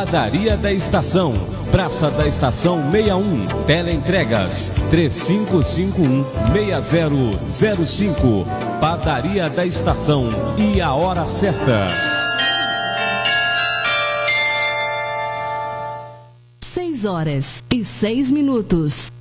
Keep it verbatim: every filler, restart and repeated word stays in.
Padaria da Estação, Praça da Estação sessenta e um, Teleentregas três cinco cinco um, seis zero zero cinco. Padaria da Estação e a hora certa. seis horas e seis minutos.